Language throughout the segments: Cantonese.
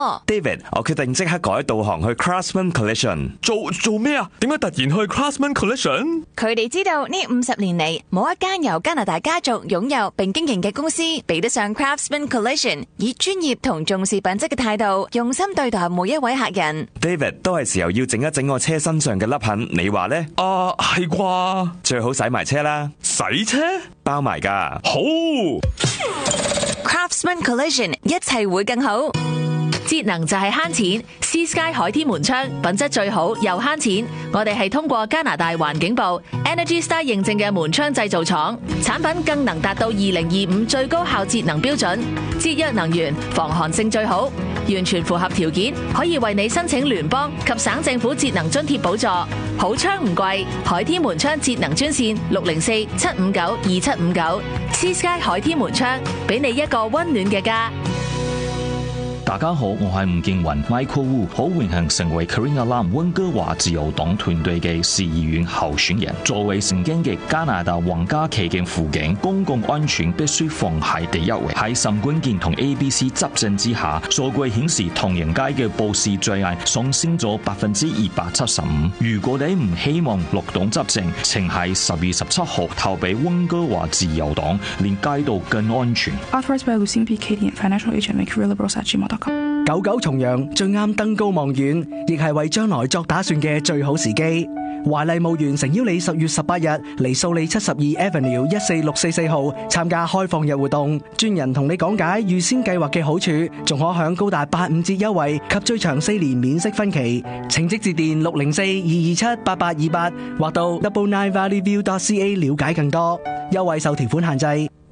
David， 我決定即刻改導航去 Craftsman Collision。 做咩啊？點解突然去 Craftsman Collision？ 佢哋知道呢50年嚟，冇一間由加拿大家族擁有並經營嘅公司比得上 Craftsman Collision， 以專業同重視品質嘅態度，用心對待每一位客人。 David， 都係時候要整一整我車身上嘅凹痕，你話呢？ 係啩？ 最好洗埋車啦， 洗車？ 包埋噶。 好 Craftsman Collision， 一切會更好。節能就係慳錢 ，Sea Sky 海天門窗品質最好又慳錢。我哋係通過加拿大環境部 Energy Star 認證嘅門窗製造廠，產品更能達到2025最高效節能標準，節約能源，防寒性最好，完全符合條件，可以為你申請聯邦及省政府節能津貼補助。好窗唔貴，海天門窗節能專線604-759-2759 ，Sea Sky 海天門窗俾你一個溫暖嘅家。 大家好，我係吳建雲 Michael Wu， 好榮幸成為 Kareem Alam 溫哥華自由黨團隊嘅市議員候選人。作為曾經嘅加拿大皇家騎警輔警，公共安全必須放喺第一位。喺岑冠健同 ABC 執政之下，數據顯示唐人街嘅暴屍罪案上升咗275%。如果你唔希望綠黨執政，請喺10月17號投俾溫哥華自由黨，令街道更安全。 Authorized by Lucien B. Katie and Financial Agent McCareerLiberals@gmail.com。 九九重陽最啱登高望遠，亦係為將來作打算嘅最好時機。華麗墓園誠邀你10月18日嚟素里72 Avenue 14644號參加開放日活動，專人同你講解預先計劃嘅好處，仲可享高達85折優惠及最長4年免息分期。請即致電604-227-8828或到 999valleyview.ca 了解更多。優惠受條款限制。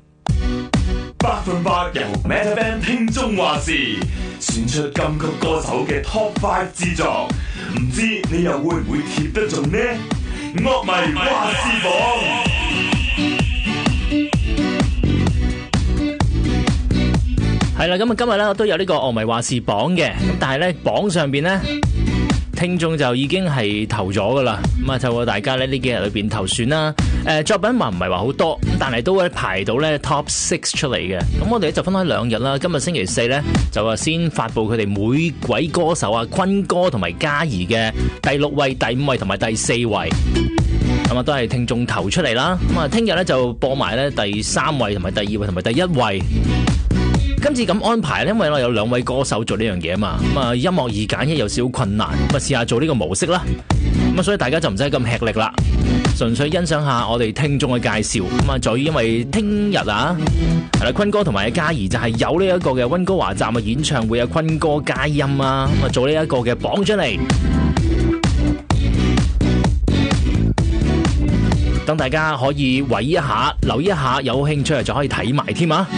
100%由 Metaband 聽眾話事，選出金曲歌手嘅 Top 5之作，唔知你又會唔會貼得中呢？樂迷話事榜， 係啦，咁啊今日咧我都有呢個樂迷話事榜嘅，咁但係咧榜上邊咧聽眾就已經係投咗噶啦，咁啊透過大家咧呢幾日裏邊投選啦，作品話唔係話好多，咁但係都會排到咧 Top 6出嚟嘅。咁我哋就分開2日啦，今日星期4咧就話先發佈佢哋每位歌手啊，坤哥同埋嘉儀嘅第6位、第5位同埋第4位，咁啊都係聽眾投出嚟啦。咁啊聽日咧就播埋咧第3位同埋第2位同埋第1位。今次咁安排咧，因為我有2位歌手做呢樣嘢啊嘛，咁啊音樂二揀一有少少困難，咁啊試下做呢個模式啦，咁啊所以大家就唔使咁吃力啦，純粹欣賞下我哋聽眾嘅介紹。咁啊在於因為聽日啊係啦，坤哥同埋嘉儀就係有呢一個嘅溫哥華站嘅演唱會，有坤哥加音啊，咁啊做呢一個嘅榜出嚟，等大家可以留意一下，有興趣就可以睇埋添啊。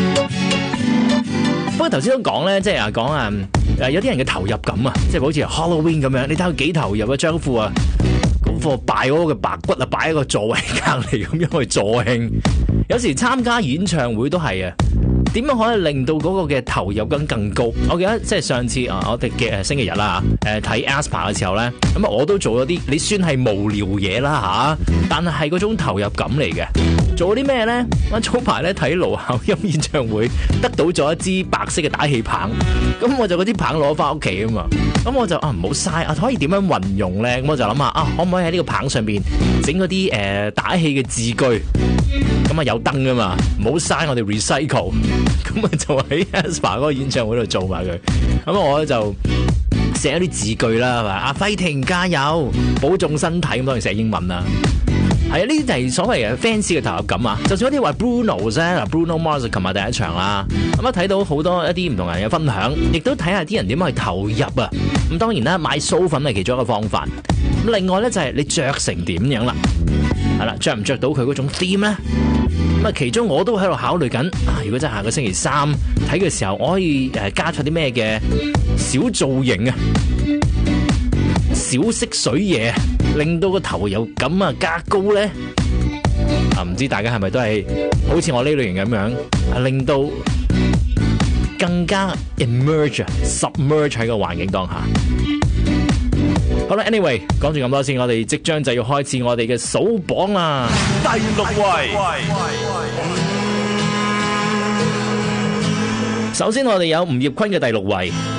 不過頭先都講咧，即係講有啲人嘅投入感啊，即係好似 Halloween 咁樣，你睇佢幾投入啊，將副啊嗰副拜嗰個白骨啊擺喺個座位隔離咁樣去助興。有時參加演唱會都係啊，點樣可以令到嗰個嘅投入感更高？我記得即係上次我哋嘅星期日啦，睇 Aspa 嘅時候咧，咁啊我都做咗啲你算係無聊嘢啦嚇，但係嗰種投入感嚟嘅。做啲咩咧？我早排咧睇盧巧音演唱會，得到咗一支白色嘅打氣棒，咁我就嗰支棒攞翻屋企啊嘛，咁我就唔好嘥，可以點樣運用咧？咁我就諗下可唔可以喺呢個棒上邊整嗰啲打氣嘅字句，咁啊有燈噶嘛，唔好嘥，我哋 recycle， 咁啊就喺 Aspa 嗰個演唱會度做埋佢，咁我就寫一啲字句啦，係嘛，fighting 加油，保重身體，咁當然寫英文啦。係啊，呢啲就係所謂嘅 fans 嘅投入感啊！就算一啲話 Bruno 啫，Bruno Mars 琴日第一場啦，咁啊睇到好多一啲唔同人嘅分享，亦都睇下啲人點樣去投入啊！咁當然啦，買酥粉係其中一個方法。咁另外咧就係你着成點樣啦，係啦，着唔着到佢嗰種 theme 咧？咁啊，其中我都喺度考慮緊，如果真係下個星期3睇嘅時候，我可以加出啲咩嘅小造型啊，小色水嘢，令到個投入感加高咧。唔知大家係咪都係好似我呢類型咁樣，令到更加 submerge 喺個環境當下。好啦 ，anyway， 講住咁多先，我哋即將就要開始我哋嘅數榜啦。 第6位。 首先我哋有吳業坤嘅第6位。